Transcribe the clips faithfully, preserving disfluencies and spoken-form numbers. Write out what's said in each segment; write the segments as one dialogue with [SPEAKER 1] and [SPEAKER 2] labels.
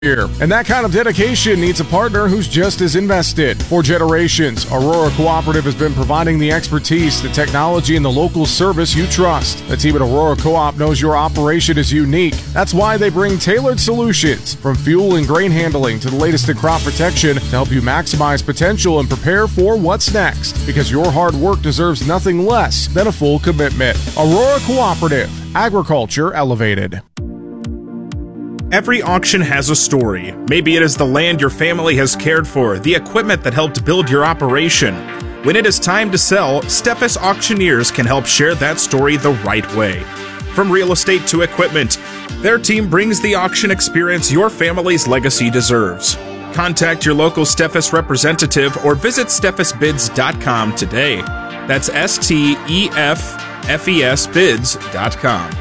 [SPEAKER 1] year. And that kind of dedication needs a partner who's just as invested. For generations, Aurora Cooperative has been providing the expertise, the technology, and the local service you trust. The team at Aurora Co-op knows your operation is unique. That's why they bring tailored solutions, from fuel and grain handling to the latest in crop protection, to help you maximize potential and prepare for what's next. Because your hard work deserves nothing less than a full commitment. Aurora Cooperative. Agriculture elevated.
[SPEAKER 2] Every auction has a story. Maybe it is the land your family has cared for, the equipment that helped build your operation. When it is time to sell, Steffes Auctioneers can help share that story the right way. From real estate to equipment, their team brings the auction experience your family's legacy deserves. Contact your local Steffes representative or visit steffes bids dot com today. That's S T E F F E S bids dot com.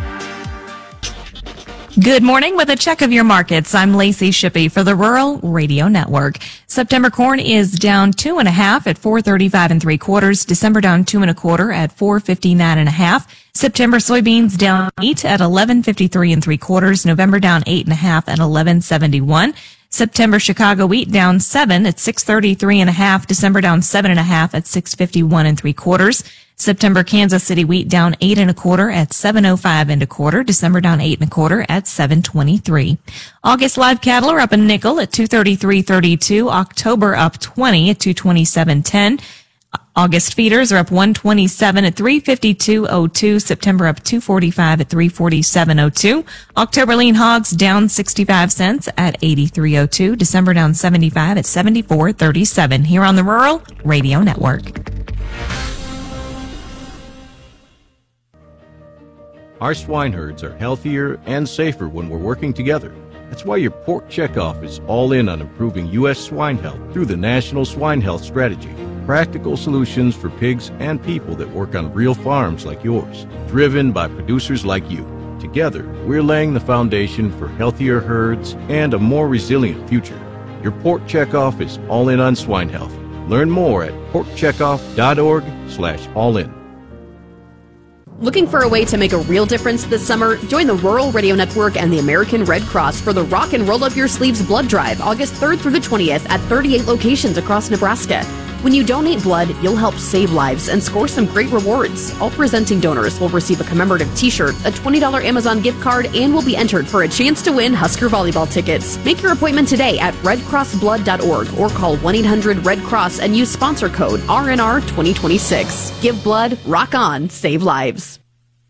[SPEAKER 3] Good morning with a check of your markets. I'm Lacey Shippey for the Rural Radio Network. September corn is down two and a half at four thirty-five and three quarters. December down two and a quarter at four fifty-nine and a half. September soybeans down eight at eleven fifty-three and three quarters. November down eight and a half at eleven seventy-one. September Chicago wheat down seven at six thirty-three and a half. December down seven and a half at six fifty-one and three quarters. September Kansas City wheat down eight and a quarter at seven oh five and a quarter. December down eight and a quarter at seven twenty-three. August live cattle are up a nickel at two thirty-three thirty-two. October up twenty at two twenty-seven ten. August feeders are up one twenty-seven at three fifty-two oh two. September up two forty-five at three forty-seven oh two. October lean hogs down sixty-five cents at eighty-three oh two. December down seventy-five at seventy-four thirty-seven. Here on the Rural Radio Network.
[SPEAKER 4] Our swine herds are healthier and safer when we're working together. That's why your pork checkoff is all in on improving U S swine health through the National Swine Health Strategy. Practical solutions for pigs and people that work on real farms like yours, driven by producers like you. Together, we're laying the foundation for healthier herds and a more resilient future. Your pork checkoff is all in on swine health. Learn more at pork checkoff dot org slash all in.
[SPEAKER 5] Looking for a way to make a real difference this summer? Join the Rural Radio Network and the American Red Cross for the Rock and Roll Up Your Sleeves Blood Drive, August third through the twentieth at thirty-eight locations across Nebraska. When you donate blood, you'll help save lives and score some great rewards. All presenting donors will receive a commemorative t-shirt, a twenty dollars Amazon gift card, and will be entered for a chance to win Husker volleyball tickets. Make your appointment today at red cross blood dot org or call one eight hundred red cross and use sponsor code R N R twenty twenty-six. Give blood, rock on, save lives.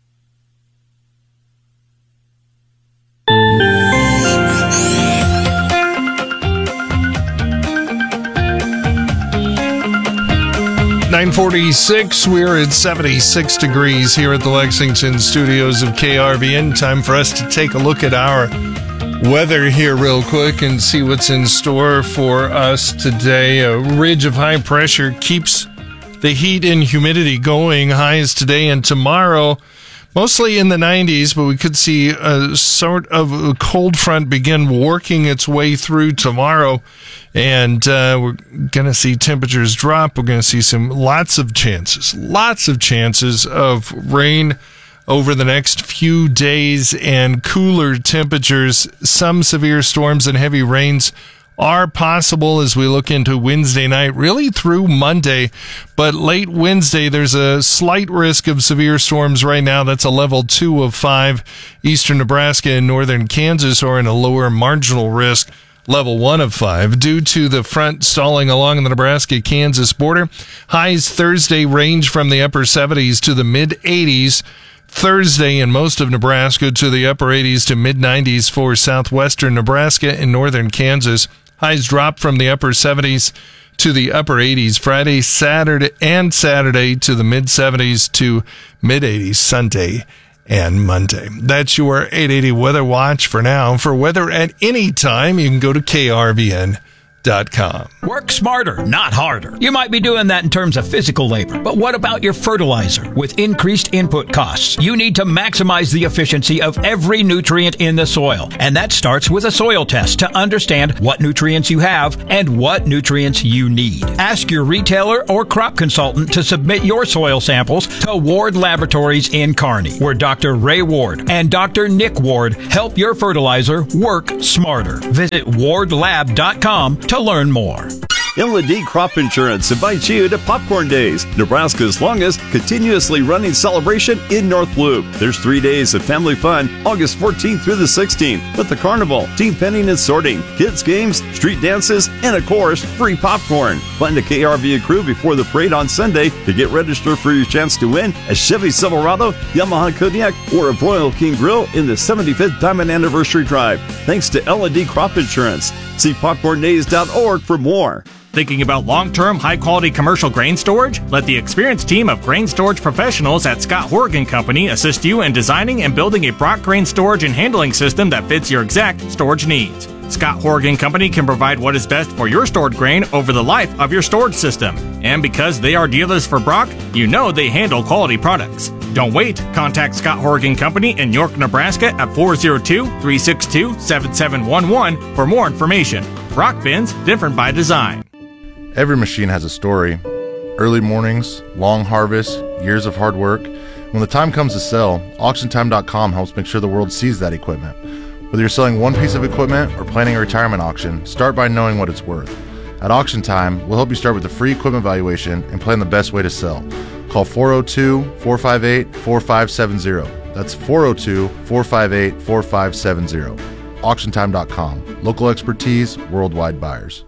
[SPEAKER 6] nine forty-six, we're at seventy-six degrees here at the Lexington studios of K R V N. Time for us to take a look at our weather here real quick and see what's in store for us today. A ridge of high pressure keeps the heat and humidity going. Highs today and tomorrow mostly in the nineties, but we could see a sort of a cold front begin working its way through tomorrow. And uh, we're going to see temperatures drop. We're going to see some lots of chances, lots of chances of rain over the next few days and cooler temperatures. Some severe storms and heavy rains are possible as we look into Wednesday night, really through Monday. But late Wednesday, there's a slight risk of severe storms right now. That's a level two of five. Eastern Nebraska and northern Kansas are in a lower marginal risk, level one of five, due to the front stalling along the Nebraska-Kansas border. Highs Thursday range from the upper seventies to the mid eighties. Thursday in most of Nebraska to the upper eighties to mid nineties for southwestern Nebraska and northern Kansas. Highs drop from the upper seventies to the upper eighties. Friday, Saturday, and Saturday to the mid seventies to mid eighties Sunday and Monday. That's your eight eighty Weather Watch for now. For weather at any time, you can go to K R V N dot com.
[SPEAKER 7] Work smarter, not harder. You might be doing that in terms of physical labor, but what about your fertilizer? With increased input costs, you need to maximize the efficiency of every nutrient in the soil, and that starts with a soil test to understand what nutrients you have and what nutrients you need. Ask your retailer or crop consultant to submit your soil samples to Ward Laboratories in Kearney, where Doctor Ray Ward and Doctor Nick Ward help your fertilizer work smarter. Visit ward lab dot com to learn more.
[SPEAKER 8] L and D Crop Insurance invites you to Popcorn Days, Nebraska's longest continuously running celebration in North Loop. There's three days of family fun, August fourteenth through the sixteenth, with the carnival, team penning and sorting, kids games, street dances, and of course, free popcorn. Find the K R V A crew before the parade on Sunday to get registered for your chance to win a Chevy Silverado, Yamaha Kodiak, or a Broil King Grill in the seventy-fifth Diamond Anniversary Drive. Thanks to L and D Crop Insurance. See popcorn days dot org for more.
[SPEAKER 2] Thinking about long-term, high-quality commercial grain storage? Let the experienced team of grain storage professionals at Scott Horgan Company assist you in designing and building a Brock grain storage and handling system that fits your exact storage needs. Scott Horgan Company can provide what is best for your stored grain over the life of your storage system. And because they are dealers for Brock, you know they handle quality products. Don't wait. Contact Scott Horgan Company in York, Nebraska at four oh two, three six two, seven seven one one for more information. Brock bins, different by design.
[SPEAKER 9] Every machine has a story. Early mornings, long harvests, years of hard work. When the time comes to sell, auction time dot com helps make sure the world sees that equipment. Whether you're selling one piece of equipment or planning a retirement auction, start by knowing what it's worth. At Auction Time, we'll help you start with a free equipment valuation and plan the best way to sell. Call four oh two, four five eight, four five seven zero. That's four oh two, four five eight, four five seven zero. auction time dot com. Local expertise, worldwide buyers.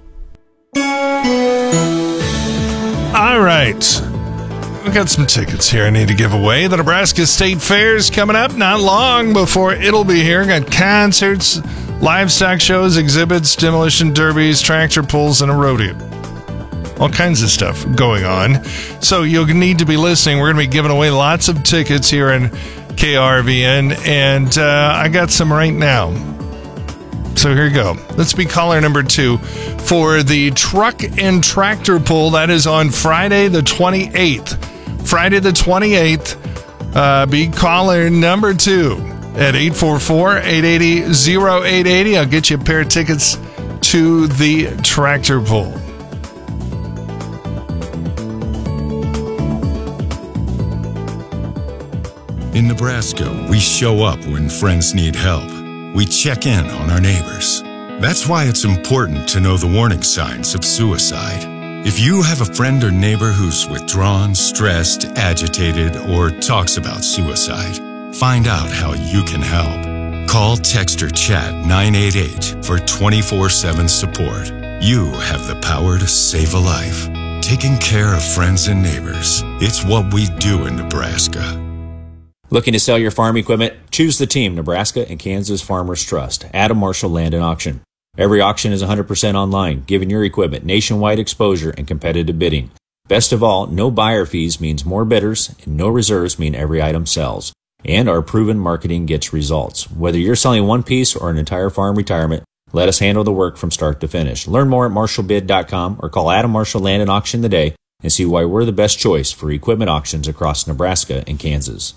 [SPEAKER 6] All right. We've got some tickets here I need to give away. The Nebraska State Fair is coming up not long before it'll be here. Got concerts, livestock shows, exhibits, demolition derbies, tractor pulls, and a rodeo. All kinds of stuff going on. So you'll need to be listening. We're going to be giving away lots of tickets here in K R V N, and uh, I got some right now. So here you go. Let's be caller number two for the truck and tractor pull. That is on Friday the twenty-eighth. Friday the twenty-eighth. Uh, be caller number two at eight four four, eight eight zero, oh eight eight oh. I'll get you a pair of tickets to the tractor pull.
[SPEAKER 10] In Nebraska, we show up when friends need help. We check in on our neighbors. That's why it's important to know the warning signs of suicide. If you have a friend or neighbor who's withdrawn, stressed, agitated, or talks about suicide, find out how you can help. Call, text, or chat nine eight eight for twenty-four seven support. You have the power to save a life. Taking care of friends and neighbors. It's what we do in Nebraska.
[SPEAKER 11] Looking to sell your farm equipment? Choose the team Nebraska and Kansas Farmers Trust. Adam Marshall Land and Auction. Every auction is one hundred percent online, giving your equipment nationwide exposure and competitive bidding. Best of all, no buyer fees means more bidders, and no reserves mean every item sells. And our proven marketing gets results. Whether you're selling one piece or an entire farm retirement, let us handle the work from start to finish. Learn more at marshall bid dot com or call Adam Marshall Land and Auction today and see why we're the best choice for equipment auctions across Nebraska and Kansas.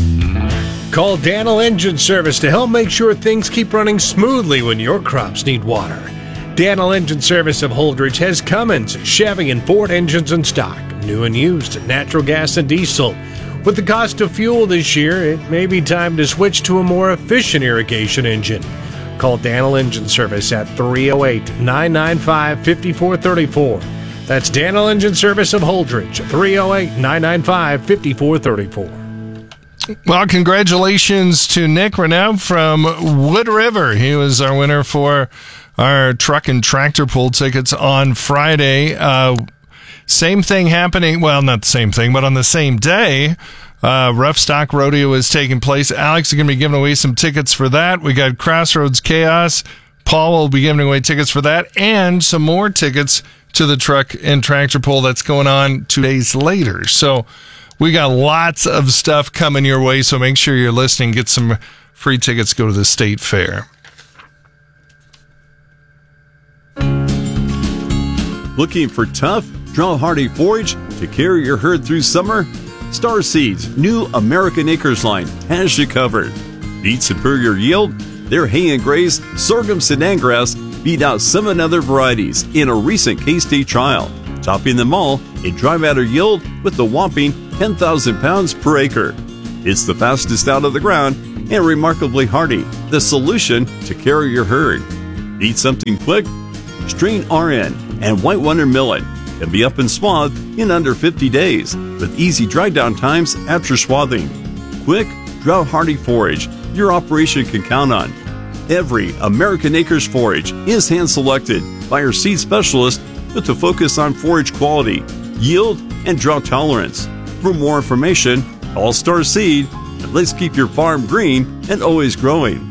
[SPEAKER 12] Call Daniel Engine Service to help make sure things keep running smoothly when your crops need water. Daniel Engine Service of Holdrege has Cummins, Chevy, and Ford engines in stock, new and used, natural gas and diesel. With the cost of fuel this year, it may be time to switch to a more efficient irrigation engine. Call Daniel Engine Service at three oh eight, nine nine five, five four three four. That's Daniel Engine Service of Holdrege, three oh eight, nine nine five, five four three four.
[SPEAKER 6] Well, congratulations to Nick Reneau from Wood River. He was our winner for our truck and tractor pull tickets on Friday. Uh, same thing happening. Well, not the same thing, but on the same day, uh, Rough Stock Rodeo is taking place. Alex is going to be giving away some tickets for that. We got Crossroads Chaos. Paul will be giving away tickets for that and some more tickets to the truck and tractor pull that's going on two days later. So we got lots of stuff coming your way, so make sure you're listening. Get some free tickets. Go to the State Fair.
[SPEAKER 8] Looking for tough, drought-hardy forage to carry your herd through summer? Star Seeds' new American Acres line has you covered. Need superior yield? Their hay and graze sorghum Sudan grass beat out seven other varieties in a recent K-State trial, topping them all in dry matter yield with a whopping ten thousand pounds per acre. It's the fastest out of the ground and remarkably hardy, the solution to carry your herd. Need something quick? Strain R N and White Wonder Millet can be up and swathed in under fifty days with easy dry down times after swathing. Quick, drought-hardy forage your operation can count on. Every American Acres forage is hand-selected by our seed specialist with a focus on forage quality, yield, and drought tolerance. For more information, call Star Seed, and let's keep your farm green and always growing.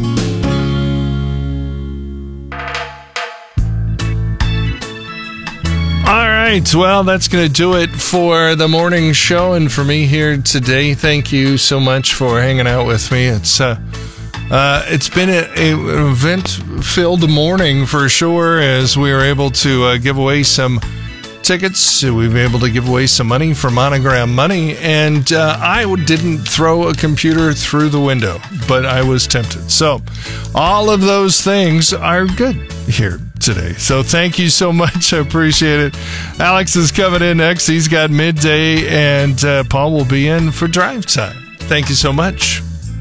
[SPEAKER 6] All right, well, that's going to do it for the morning show and for me here today. Thank you so much for hanging out with me. It's uh, uh, it's been a, a, an event-filled morning for sure, as we were able to uh, give away some tickets. We've been able to give away some money for Monogram Money, and uh, I didn't throw a computer through the window, but I was tempted. So all of those things are good here today. So thank you so much. I appreciate it. Alex is coming in next. He's got midday, and uh, Paul will be in for drive time. Thank you so much.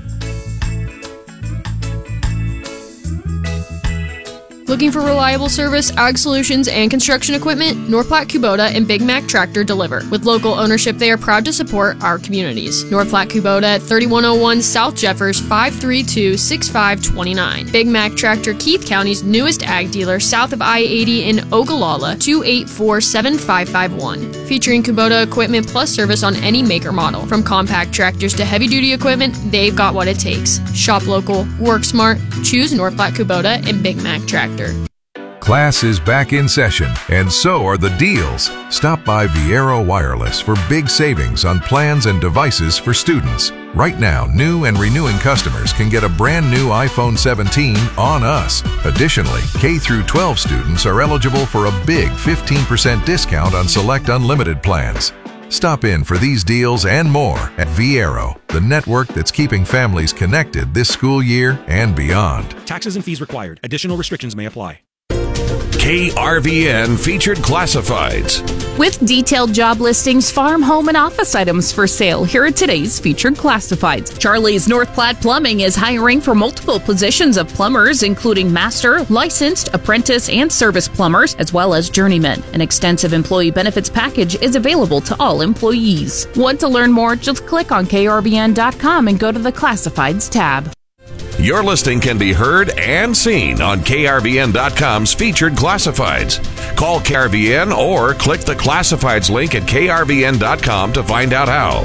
[SPEAKER 13] Looking for reliable service, ag solutions, and construction equipment? North Platte Kubota and Big Mac Tractor deliver. With local ownership, they are proud to support our communities. North Platte Kubota at thirty-one oh one South Jeffers, five three two, six five two nine. Big Mac Tractor, Keith County's newest ag dealer, south of I eighty in Ogallala, two eight four, seven five five one. Featuring Kubota equipment plus service on any make or model. From compact tractors to heavy-duty equipment, they've got what it takes. Shop local, work smart, choose North Platte Kubota and Big Mac Tractor.
[SPEAKER 14] Class is back in session, and so are the deals. Stop by Viero Wireless for big savings on plans and devices for students. Right now, new and renewing customers can get a brand new iPhone seventeen on us. Additionally, K through twelve students are eligible for a big fifteen percent discount on select unlimited plans. Stop in for these deals and more at Viero, the network that's keeping families connected this school year and beyond.
[SPEAKER 15] Taxes and fees required. Additional restrictions may apply.
[SPEAKER 16] K R V N Featured Classifieds.
[SPEAKER 17] With detailed job listings, farm, home, and office items for sale, here are today's Featured Classifieds. Charlie's North Platte Plumbing is hiring for multiple positions of plumbers, including master, licensed, apprentice, and service plumbers, as well as journeymen. An extensive employee benefits package is available to all employees. Want to learn more? Just click on K R V N dot com and go to the Classifieds tab.
[SPEAKER 16] Your listing can be heard and seen on K R V N dot com's Featured Classifieds. Call K R V N or click the Classifieds link at K R V N dot com to find out how.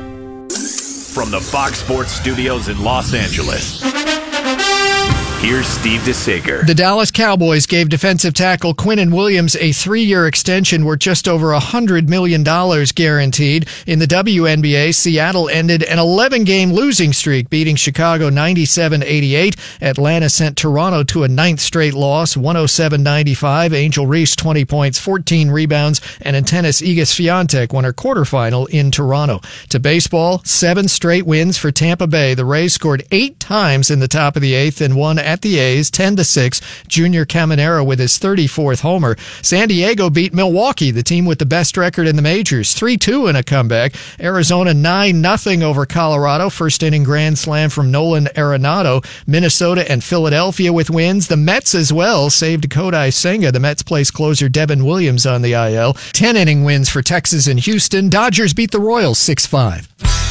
[SPEAKER 18] From the Fox Sports Studios in Los Angeles, here's Steve DeSager.
[SPEAKER 19] The Dallas Cowboys gave defensive tackle Quinnen Williams a three-year extension worth just over one hundred million dollars guaranteed. In the W N B A, Seattle ended an eleven-game losing streak, beating Chicago ninety-seven eighty-eight. Atlanta sent Toronto to a ninth straight loss, one oh seven ninety-five. Angel Reese, twenty points, fourteen rebounds, and in tennis, Iga Swiatek won her quarterfinal in Toronto. To baseball, seven straight wins for Tampa Bay. The Rays scored eight times in the top of the eighth and won at the A's ten to six. Junior Caminero with his thirty-fourth homer. San Diego beat Milwaukee, the team with the best record in the majors, three two in a comeback. Arizona nine nothing over Colorado. First inning grand slam from Nolan Arenado. Minnesota and Philadelphia with wins. The Mets as well saved Kodai Senga. The Mets place closer Devin Williams on the I L. ten inning wins for Texas and Houston. Dodgers beat the Royals six five.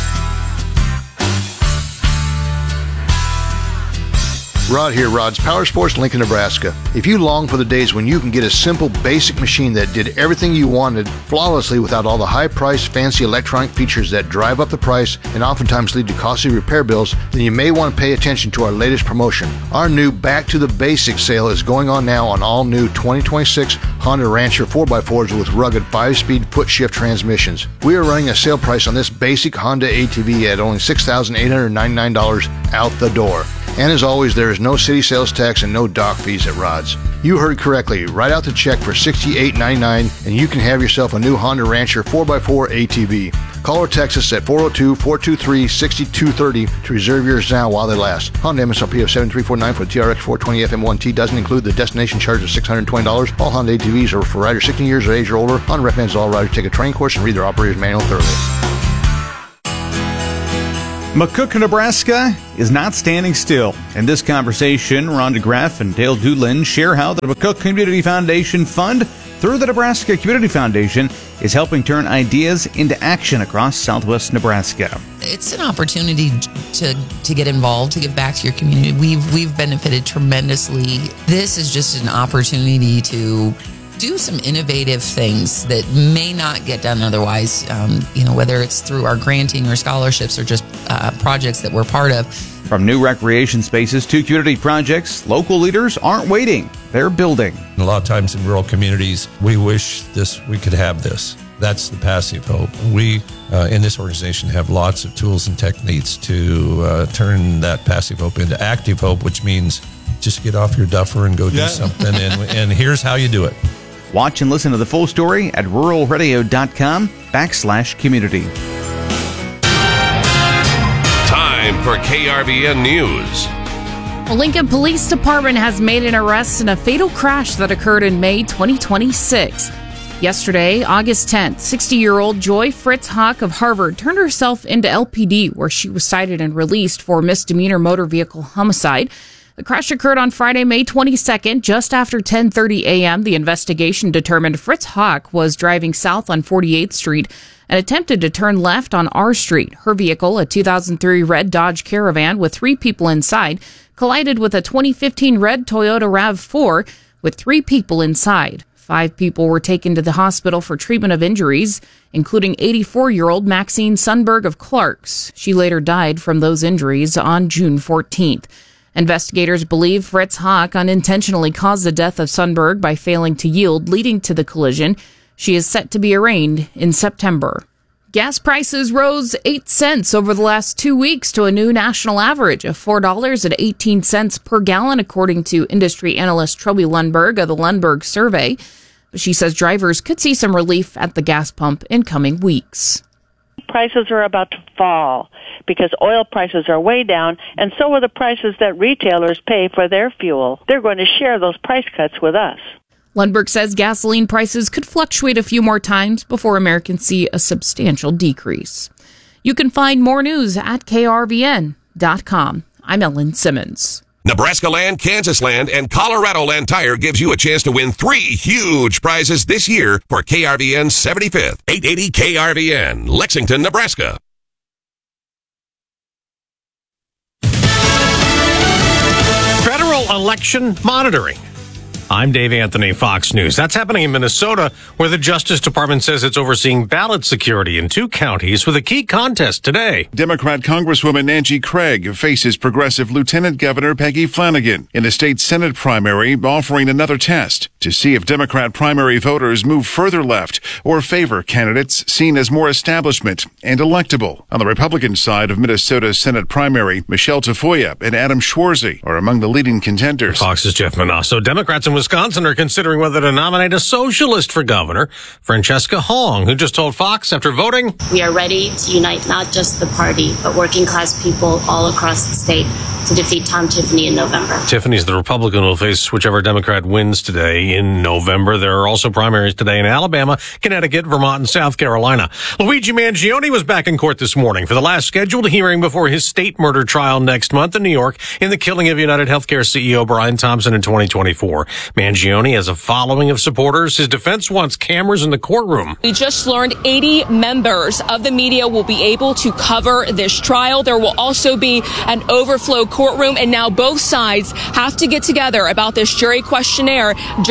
[SPEAKER 20] Rod here, Rod's Power Sports, Lincoln, Nebraska. If you long for the days when you can get a simple, basic machine that did everything you wanted flawlessly without all the high-priced, fancy electronic features that drive up the price and oftentimes lead to costly repair bills, then you may want to pay attention to our latest promotion. Our new Back to the Basics sale is going on now on all new twenty twenty-six Honda Rancher four by fours with rugged five-speed foot-shift transmissions. We are running a sale price on this basic Honda A T V at only six thousand eight hundred ninety-nine dollars out the door. And as always, there is no city sales tax and no dock fees at Rod's. You heard correctly. Write out the check for sixty-eight ninety-nine and you can have yourself a new Honda Rancher four by four A T V. Call or text us at four oh two, four two three, six two three oh to reserve yours now while they last. Honda M S R P of seven three four nine for the T R X four twenty F M one T doesn't include the destination charge of six hundred twenty dollars. All Honda A T Vs are for riders sixteen years of age or older. Honda recommends all riders take a training course and read their operator's manual thoroughly.
[SPEAKER 21] McCook, Nebraska is not standing still. In this conversation, Rhonda Graff and Dale Doolin share how the McCook Community Foundation Fund, through the Nebraska Community Foundation, is helping turn ideas into action across southwest Nebraska.
[SPEAKER 22] It's an opportunity to to get involved, to give back to your community. We've we've benefited tremendously. This is just an opportunity to do some innovative things that may not get done otherwise, um, you know, whether it's through our granting or scholarships or just uh, projects that we're part of.
[SPEAKER 21] From new recreation spaces to community projects, local leaders aren't waiting. They're building.
[SPEAKER 23] A lot of times in rural communities, we wish this we could have this. That's the passive hope. We, uh, in this organization, have lots of tools and techniques to uh, turn that passive hope into active hope, which means just get off your duffer and go do
[SPEAKER 21] Yeah.
[SPEAKER 23] something. And, and here's how you do it.
[SPEAKER 21] Watch and listen to the full story at rural radio dot com backslash community.
[SPEAKER 24] Time for K R V N News.
[SPEAKER 17] The Lincoln Police Department has made an arrest in a fatal crash that occurred in May twenty twenty-six. Yesterday, August tenth, sixty-year-old Joy Fritz Hawk of Harvard turned herself into L P D, where she was cited and released for misdemeanor motor vehicle homicide. The crash occurred on Friday, May twenty-second, just after ten thirty a.m. The investigation determined Fritz Hawk was driving south on forty-eighth Street and attempted to turn left on R Street. Her vehicle, a two thousand three red Dodge Caravan with three people inside, collided with a twenty fifteen red Toyota RAV four with three people inside. Five people were taken to the hospital for treatment of injuries, including eighty-four-year-old Maxine Sundberg of Clarks. She later died from those injuries on June fourteenth. Investigators believe Fritz Hawk unintentionally caused the death of Sundberg by failing to yield, leading to the collision. She is set to be arraigned in September. Gas prices rose eight cents over the last two weeks to a new national average of four dollars and eighteen cents per gallon, according to industry analyst Troby Lundberg of the Lundberg Survey. But she says drivers could see some relief at the gas pump in coming weeks.
[SPEAKER 25] Prices are about to fall because oil prices are way down, and so are the prices that retailers pay for their fuel. They're going to share those price cuts with us.
[SPEAKER 17] Lundberg says gasoline prices could fluctuate a few more times before Americans see a substantial decrease. You can find more news at K R V N dot com. I'm Ellen Simmons.
[SPEAKER 24] Nebraska Land, Kansas Land, and Colorado Land Tire gives you a chance to win three huge prizes this year for K R V N seventy-fifth. eight eighty K R V N, Lexington, Nebraska.
[SPEAKER 12] Federal election monitoring. I'm Dave Anthony, Fox News. That's happening in Minnesota, where the Justice Department says it's overseeing ballot security in two counties with a key contest today.
[SPEAKER 26] Democrat Congresswoman Nancy Craig faces progressive Lieutenant Governor Peggy Flanagan in the state Senate primary, offering another test to see if Democrat primary voters move further left or favor candidates seen as more establishment and electable. On the Republican side of Minnesota's Senate primary, Michelle Tafoya and Adam Schwarzy are among the leading contenders.
[SPEAKER 12] Fox's Jeff Manasso. Democrats in Wisconsin are considering whether to nominate a socialist for governor, Francesca Hong, who just told Fox after voting,
[SPEAKER 27] "We are ready to unite not just the party, but working class people all across the state to defeat Tom Tiffany in November."
[SPEAKER 12] Tiffany's the Republican who will face whichever Democrat wins today in November. There are also primaries today in Alabama, Connecticut, Vermont, and South Carolina. Luigi Mangione was back in court this morning for the last scheduled hearing before his state murder trial next month in New York in the killing of United Healthcare C E O Brian Thompson in twenty twenty-four. Mangione has a following of supporters. His defense wants cameras in the courtroom.
[SPEAKER 28] We just learned eighty members of the media will be able to cover this trial. There will also be an overflow courtroom, and now both sides have to get together about this jury questionnaire. Jury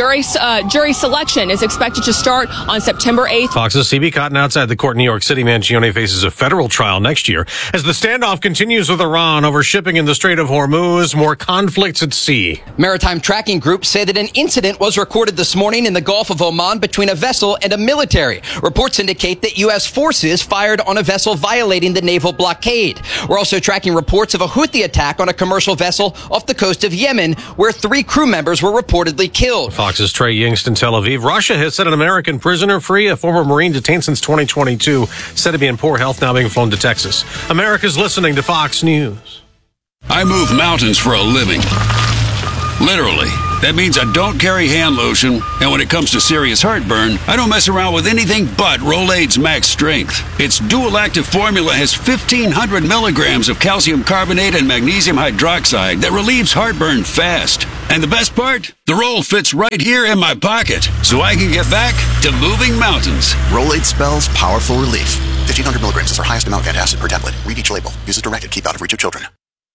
[SPEAKER 28] jury, uh, jury selection is expected to start on September eighth.
[SPEAKER 1] Fox's C B Cotton outside the court in New York City. Mangione faces a federal trial next year as the standoff continues with Iran over shipping in the Strait of Hormuz. More conflicts at sea.
[SPEAKER 2] Maritime tracking groups say that an incident was recorded this morning in the Gulf of Oman between a vessel and a military. Reports indicate that U S forces fired on a vessel violating the naval blockade. We're also tracking reports of a Houthi attack on a commercial vessel off the coast of Yemen, where three crew members were reportedly killed.
[SPEAKER 1] Fox's Trey Yingst in Tel Aviv. Russia has set an American prisoner free, a former Marine detained since twenty twenty-two, said to be in poor health, now being flown to Texas. America's listening to Fox News.
[SPEAKER 3] I move mountains for a living. Literally. That means I don't carry hand lotion, and when it comes to serious heartburn, I don't mess around with anything but Rolaids Max Strength. Its dual-active formula has fifteen hundred milligrams of calcium carbonate and magnesium hydroxide that relieves heartburn fast. And the best part? The roll fits right here in my pocket, so I can get back to moving mountains.
[SPEAKER 4] Rolaids spells powerful relief. fifteen hundred milligrams is our highest amount of antacid per tablet. Read each label. Use as directed. Keep out of reach of children.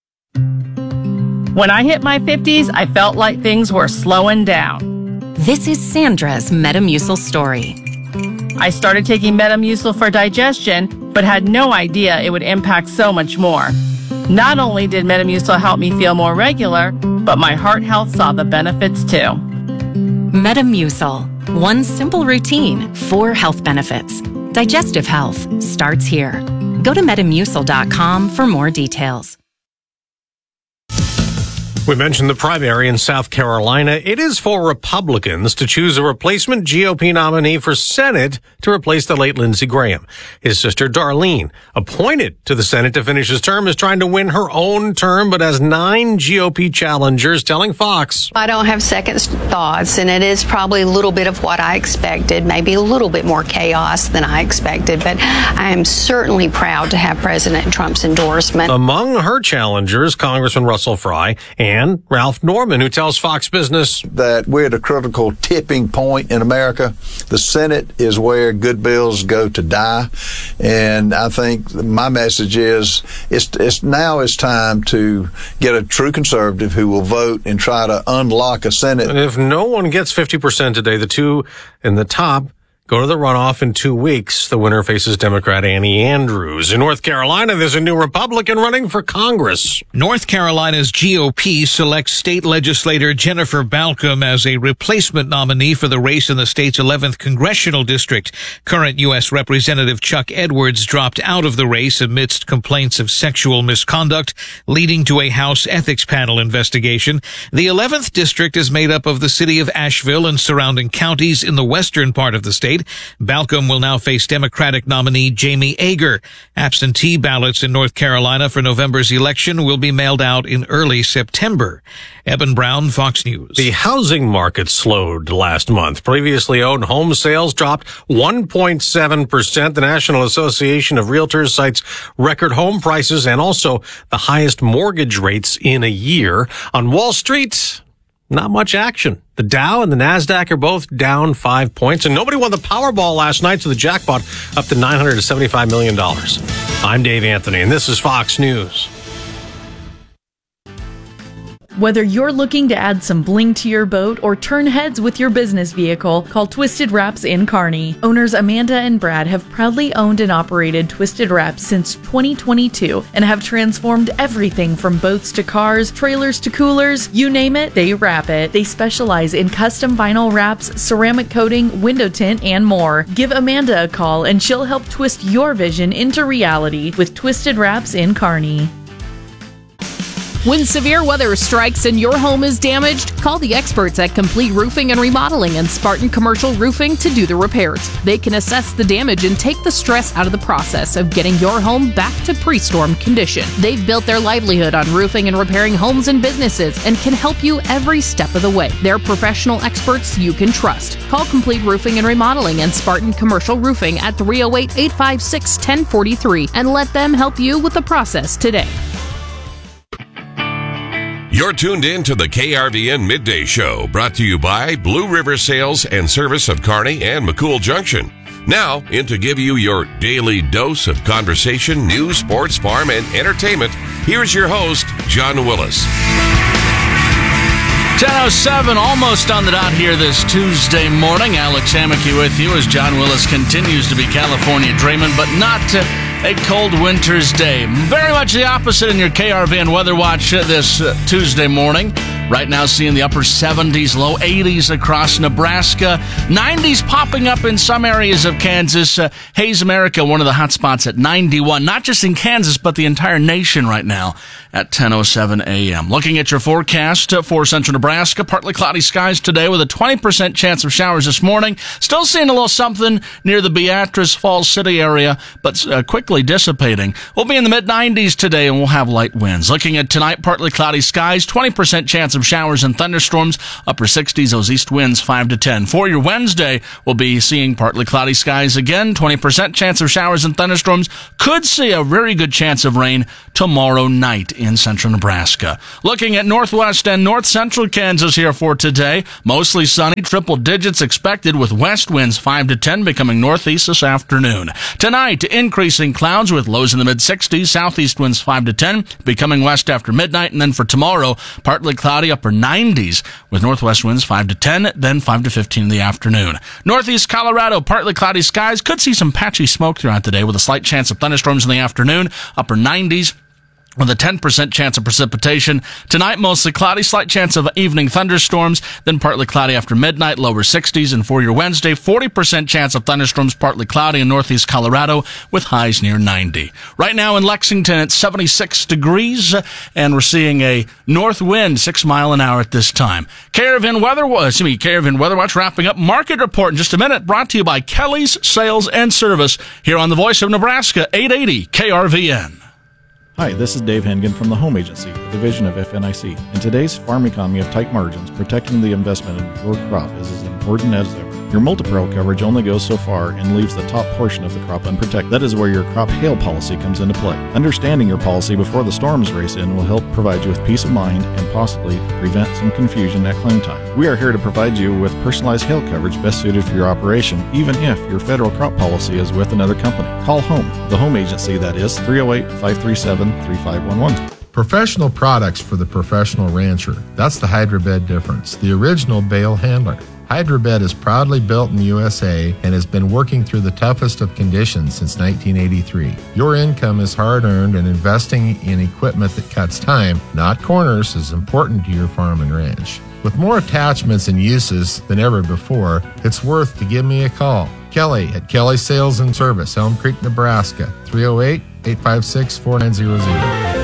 [SPEAKER 5] When I hit my fifties, I felt like things were slowing down.
[SPEAKER 7] This is Sandra's Metamucil story.
[SPEAKER 5] I started taking Metamucil for digestion, but had no idea it would impact so much more. Not only did Metamucil help me feel more regular, but my heart health saw the benefits too.
[SPEAKER 7] Metamucil. One simple routine, four health benefits. Digestive health starts here. Go to metamucil dot com for more details.
[SPEAKER 1] We mentioned the primary in South Carolina. It is for Republicans to choose a replacement G O P nominee for Senate to replace the late Lindsey Graham. His sister Darlene, appointed to the Senate to finish his term, is trying to win her own term, but has nine G O P challengers, telling Fox.
[SPEAKER 9] I don't have second thoughts, and it is probably a little bit of what I expected, maybe a little bit more chaos than I expected, but I am certainly proud to have President Trump's endorsement.
[SPEAKER 1] Among her challengers, Congressman Russell Fry and And Ralph Norman, who tells Fox Business
[SPEAKER 10] that we're at a critical tipping point in America. The Senate is where good bills go to die. And I think my message is it's, it's now it's time to get a true conservative who will vote and try to unlock a Senate.
[SPEAKER 1] And if no one gets fifty percent today, the two in the top go to the runoff in two weeks. The winner faces Democrat Annie Andrews. In North Carolina, there's a new Republican running for Congress.
[SPEAKER 29] North Carolina's G O P selects state legislator Jennifer Balcom as a replacement nominee for the race in the state's eleventh congressional district. Current U S Representative Chuck Edwards dropped out of the race amidst complaints of sexual misconduct, leading to a House ethics panel investigation. The eleventh district is made up of the city of Asheville and surrounding counties in the western part of the state. Balcom will now face Democratic nominee Jamie Ager. Absentee ballots in North Carolina for November's election will be mailed out in early September. Eben Brown, Fox News.
[SPEAKER 1] The housing market slowed last month. Previously owned home sales dropped one point seven percent. The National Association of Realtors cites record home prices and also the highest mortgage rates in a year. On Wall Street, not much action. The Dow and the NASDAQ are both down five points, and nobody won the Powerball last night, so the jackpot up to nine hundred seventy-five million dollars. I'm Dave Anthony, and this is Fox News.
[SPEAKER 30] Whether you're looking to add some bling to your boat or turn heads with your business vehicle, call Twisted Wraps in Kearney. Owners Amanda and Brad have proudly owned and operated Twisted Wraps since twenty twenty-two and have transformed everything from boats to cars, trailers to coolers. You name it, they wrap it. They specialize in custom vinyl wraps, ceramic coating, window tint, and more. Give Amanda a call and she'll help twist your vision into reality with Twisted Wraps in Kearney.
[SPEAKER 31] When severe weather strikes and your home is damaged, call the experts at Complete Roofing and Remodeling and Spartan Commercial Roofing to do the repairs. They can assess the damage and take the stress out of the process of getting your home back to pre-storm condition. They've built their livelihood on roofing and repairing homes and businesses and can help you every step of the way. They're professional experts you can trust. Call Complete Roofing and Remodeling and Spartan Commercial Roofing at three oh eight, eight five six, one oh four three and let them help you with the process today.
[SPEAKER 24] You're tuned in to the K R V N Midday Show, brought to you by Blue River Sales and Service of Kearney and McCool Junction. Now, in to give you your daily dose of conversation, news, sports, farm, and entertainment, here's your host, John Willis.
[SPEAKER 6] ten oh seven, almost on the dot here this Tuesday morning. Alex Hammocky with you as John Willis continues to be California dreaming, but not uh, a cold winter's day. Very much the opposite in your K R V N Weather Watch this uh, Tuesday morning. Right now seeing the upper seventies, low eighties across Nebraska. nineties popping up in some areas of Kansas. Uh, Hayes America, one of the hot spots at ninety-one. Not just in Kansas, but the entire nation right now at ten oh seven a.m. Looking at your forecast uh, for central Nebraska. Partly cloudy skies today with a twenty percent chance of showers this morning. Still seeing a little something near the Beatrice Falls City area, but uh, quickly dissipating. We'll be in the mid nineties today and we'll have light winds. Looking at tonight, partly cloudy skies, twenty percent chance of showers and thunderstorms, upper sixties, those east winds five to ten. For your Wednesday, we'll be seeing partly cloudy skies again, twenty percent chance of showers and thunderstorms. Could see a very good chance of rain tomorrow night in central Nebraska. Looking at northwest and north central Kansas here for today, mostly sunny, triple digits expected with west winds five to ten becoming northeast this afternoon. Tonight, increasing clouds with lows in the mid sixties, southeast winds five to ten becoming west after midnight, and then for tomorrow, partly cloudy, upper nineties with northwest winds five to ten, then five to fifteen in the afternoon. Northeast Colorado, partly cloudy skies, could see some patchy smoke throughout the day with a slight chance of thunderstorms in the afternoon, upper nineties. With a ten percent chance of precipitation. Tonight, mostly cloudy, slight chance of evening thunderstorms, then partly cloudy after midnight, lower sixties. And for your Wednesday, forty percent chance of thunderstorms, partly cloudy in northeast Colorado with highs near ninety. Right now in Lexington, it's seventy-six degrees, and we're seeing a north wind, six mile an hour at this time. K R V N Weather, excuse me, K R V N Weather Watch wrapping up. Market report in just a minute, brought to you by Kelly's Sales and Service here on the Voice of Nebraska, eight eighty K R V N.
[SPEAKER 8] Hi, this is Dave Hengen from the Home Agency, a division of F N I C. In today's farm economy of tight margins, protecting the investment in your crop is as important as ever. Your multi-peril coverage only goes so far and leaves the top portion of the crop unprotected. That is where your crop hail policy comes into play. Understanding your policy before the storms race in will help provide you with peace of mind and possibly prevent some confusion at claim time. We are here to provide you with personalized hail coverage best suited for your operation, even if your federal crop policy is with another company. Call Home, the Home Agency, that is three oh eight, five three seven, three five one one.
[SPEAKER 11] Professional products for the professional rancher. That's the Hydrobed difference, the original bale handler. Hydrobed is proudly built in the U S A and has been working through the toughest of conditions since nineteen eighty-three. Your income is hard-earned, and investing in equipment that cuts time, not corners, is important to your farm and ranch. With more attachments and uses than ever before, it's worth to give me a call. Kelly at Kelly Sales and Service, Elm Creek, Nebraska, three oh eight, eight five six, four nine zero zero.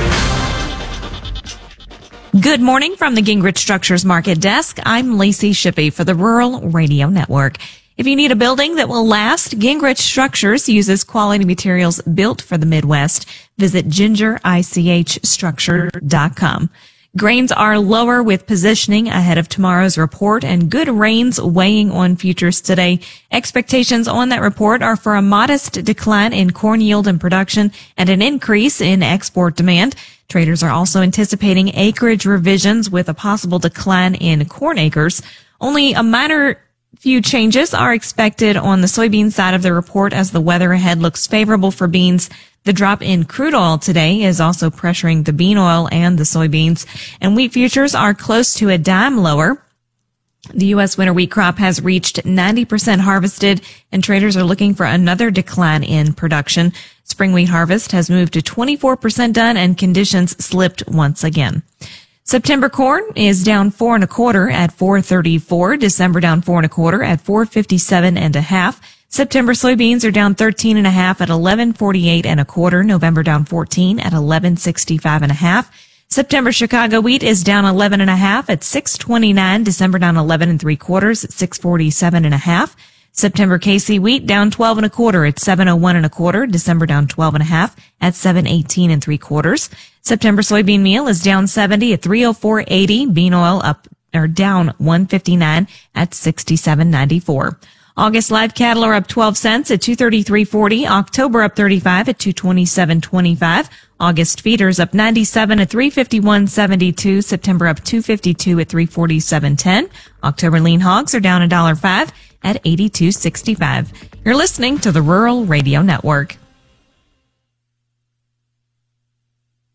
[SPEAKER 13] Good morning from the Gingrich Structures Market Desk. I'm Lacey Shippey for the Rural Radio Network. If you need a building that will last, Gingrich Structures uses quality materials built for the Midwest. Visit ginger ich structure dot com. Grains are lower with positioning ahead of tomorrow's report and good rains weighing on futures today. Expectations on that report are for a modest decline in corn yield and production and an increase in export demand. Traders are also anticipating acreage revisions with a possible decline in corn acres. Only a minor few changes are expected on the soybean side of the report as the weather ahead looks favorable for beans. The drop in crude oil today is also pressuring the bean oil and the soybeans, and wheat futures are close to a dime lower. The U S winter wheat crop has reached ninety percent harvested, and traders are looking for another decline in production. Spring wheat harvest has moved to twenty-four percent done, and conditions slipped once again. September corn is down four and a quarter at four thirty-four. December down four and a quarter at four fifty-seven and a half. September soybeans are down thirteen and a half at eleven forty-eight and a quarter. November down fourteen at eleven sixty-five and a half. September Chicago wheat is down eleven and a half at six twenty-nine. December down eleven and three quarters at six forty-seven and a half. September K C wheat down twelve and a quarter at seven oh one and a quarter. December down twelve and a half at seven eighteen and three quarters. September soybean meal is down seventy at three oh four eighty. Bean oil up or down one fifty-nine at sixty-seven ninety-four. August live cattle are up twelve cents at two thirty-three forty. October up thirty-five at two twenty-seven twenty-five. August feeders up ninety-seven at three fifty-one seventy-two. September up two fifty-two at three forty-seven ten. October lean hogs are down a dollar five at eighty-two sixty-five. You're listening to the Rural Radio Network.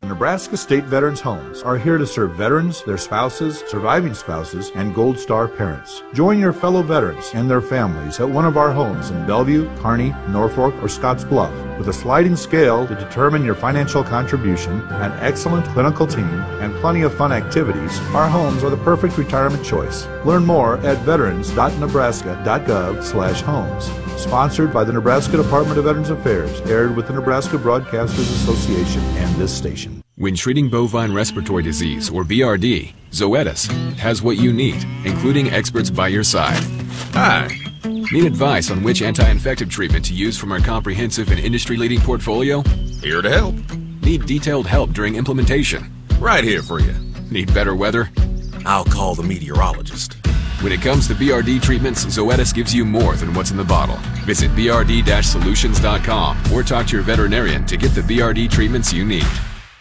[SPEAKER 14] Nebraska State Veterans Homes are here to serve veterans, their spouses, surviving spouses, and Gold Star parents. Join your fellow veterans and their families at one of our homes in Bellevue, Kearney, Norfolk, or Scotts Bluff. With a sliding scale to determine your financial contribution, an excellent clinical team, and plenty of fun activities, our homes are the perfect retirement choice. Learn more at veterans dot nebraska dot gov slash homes. Sponsored by the Nebraska Department of Veterans Affairs, aired with the Nebraska Broadcasters Association and this station.
[SPEAKER 15] When treating bovine respiratory disease, or B R D, Zoetis has what you need, including experts by your side. Hi. Need advice on which anti-infective treatment to use from our comprehensive and industry-leading portfolio? Here to help. Need detailed help during implementation? Right here for you. Need better weather? I'll call the meteorologist. When it comes to B R D treatments, Zoetis gives you more than what's in the bottle. Visit b r d dash solutions dot com or talk to your veterinarian to get the B R D treatments you need.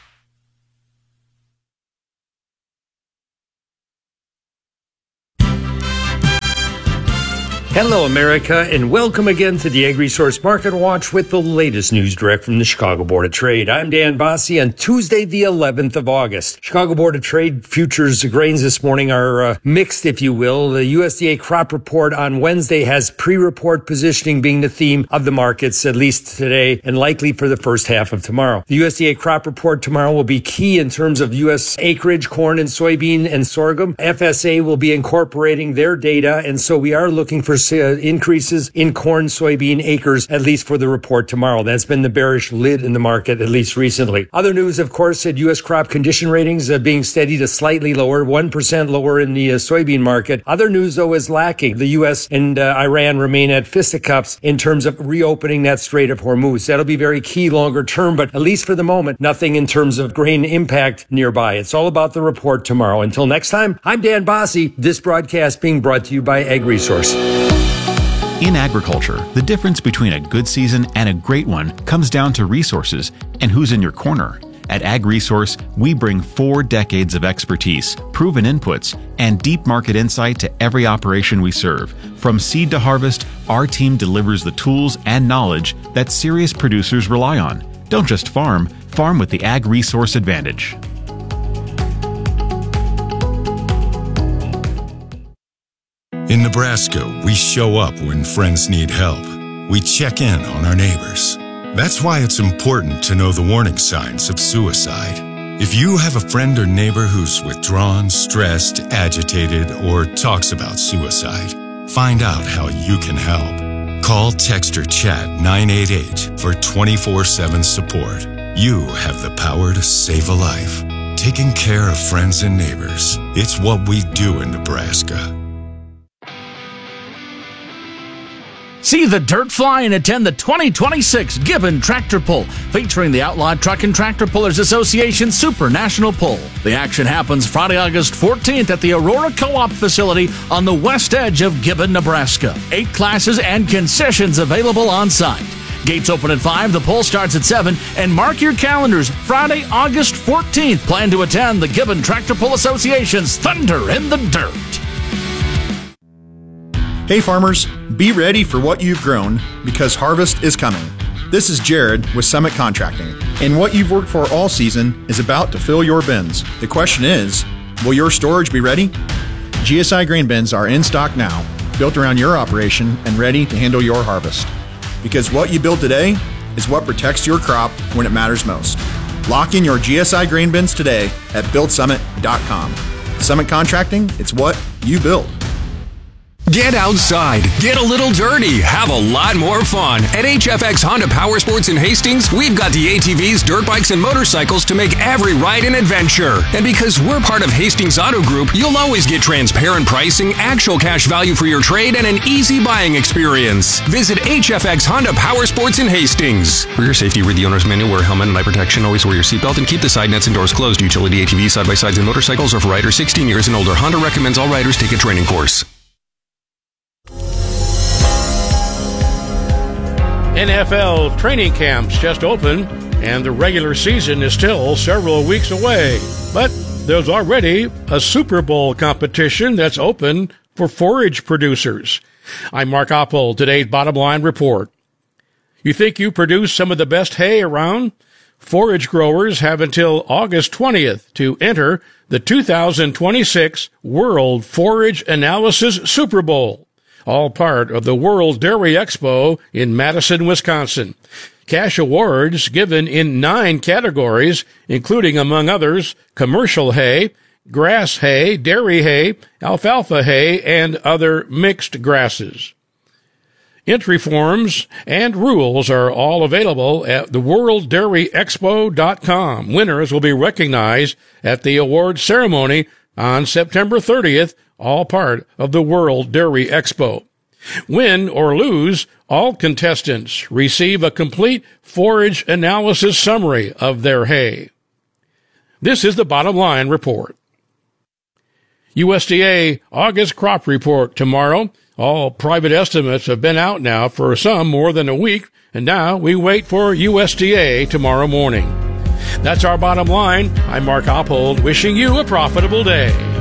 [SPEAKER 12] Hello, America, and welcome again to the AgResource Market Watch with the latest news direct from the Chicago Board of Trade. I'm Dan Bossie on Tuesday, the eleventh of August. Chicago Board of Trade futures grains this morning are uh, mixed, if you will. The U S D A crop report on Wednesday has pre-report positioning being the theme of the markets, at least today, and likely for the first half of tomorrow. The U S D A crop report tomorrow will be key in terms of U S acreage, corn and soybean and sorghum. F S A will be incorporating their data, and so we are looking for Uh, increases in corn, soybean acres, at least for the report tomorrow. That's been the bearish lid in the market, at least recently. Other news, of course, said U S crop condition ratings uh, being steady to slightly lower, one percent lower in the uh, soybean market. Other news, though, is lacking. The U S and uh, Iran remain at fisticuffs in terms of reopening that Strait of Hormuz. That'll be very key longer term, but at least for the moment, nothing in terms of grain impact nearby. It's all about the report tomorrow. Until next time, I'm Dan Bossie. This broadcast being brought to you by AgResource.
[SPEAKER 16] In agriculture, the difference between a good season and a great one comes down to resources and who's in your corner. At AgResource, we bring four decades of expertise, proven inputs, and deep market insight to every operation we serve. From seed to harvest, our team delivers the tools and knowledge that serious producers rely on. Don't just farm, farm with the AgResource advantage.
[SPEAKER 17] In Nebraska, we show up when friends need help. We check in on our neighbors. That's why it's important to know the warning signs of suicide. If you have a friend or neighbor who's withdrawn, stressed, agitated, or talks about suicide, find out how you can help. Call, text, or chat nine eight eight for twenty-four seven support. You have the power to save a life. Taking care of friends and neighbors. It's what we do in Nebraska.
[SPEAKER 6] See the dirt fly and attend the twenty twenty-six Gibbon Tractor Pull, featuring the Outlawed Truck and Tractor Pullers Association Super National Pull. The action happens Friday, August fourteenth at the Aurora Co-op facility on the west edge of Gibbon, Nebraska. Eight classes and concessions available on site. Gates open at five, the pull starts at seven, and mark your calendars, Friday, August fourteenth. Plan to attend the Gibbon Tractor Pull Association's Thunder in the Dirt.
[SPEAKER 18] Hey farmers, be ready for what you've grown because harvest is coming. This is Jared with Summit Contracting, and what you've worked for all season is about to fill your bins. The question is, will your storage be ready? G S I grain bins are in stock now, built around your operation and ready to handle your harvest. Because what you build today is what protects your crop when it matters most. Lock in your G S I grain bins today at build summit dot com. Summit Contracting, it's what you build.
[SPEAKER 19] Get outside, get a little dirty, have a lot more fun. At H F X Honda Power Sports in Hastings, we've got the A T Vs, dirt bikes, and motorcycles to make every ride an adventure. And because we're part of Hastings Auto Group, you'll always get transparent pricing, actual cash value for your trade, and an easy buying experience. Visit H F X Honda Power Sports in Hastings. For your safety, read the owner's manual, wear a helmet and eye protection, always wear your seatbelt, and keep the side nets and doors closed. Utility A T Vs, side-by-sides, and motorcycles are for riders sixteen years and older. Honda recommends all riders take a training course.
[SPEAKER 20] N F L training camps just opened, and the regular season is still several weeks away. But there's already a Super Bowl competition that's open for forage producers. I'm Mark Oppel, today's Bottom Line Report. You think you produce some of the best hay around? Forage growers have until August twentieth to enter the two thousand twenty-six World Forage Analysis Super Bowl, all part of the World Dairy Expo in Madison, Wisconsin. Cash awards given in nine categories, including, among others, commercial hay, grass hay, dairy hay, alfalfa hay, and other mixed grasses. Entry forms and rules are all available at the world dairy expo dot com. Winners will be recognized at the award ceremony on September thirtieth, all part of the World Dairy Expo. Win or lose, all contestants receive a complete forage analysis summary of their hay. This is the Bottom Line Report. U S D A August crop report tomorrow. All private estimates have been out now for some more than a week, and now we wait for U S D A tomorrow morning. That's our bottom line. I'm Mark Oppold, wishing you a profitable day.